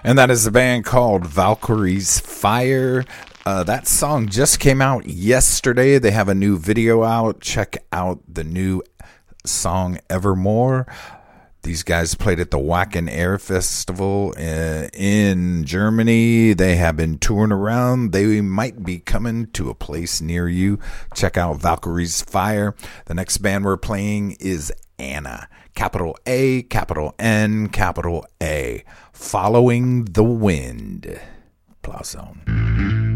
And that is a band called Valkyrie's Fire. That song just came out yesterday. They have a new video out. Check out the new song Evermore. These guys played at the Wacken Air Festival in Germany. They have been touring around. They might be coming to a place near you. Check out Valkyrie's Fire. The next band we're playing is Anna. Capital A, capital N, capital A. Following the Wind. Plazone.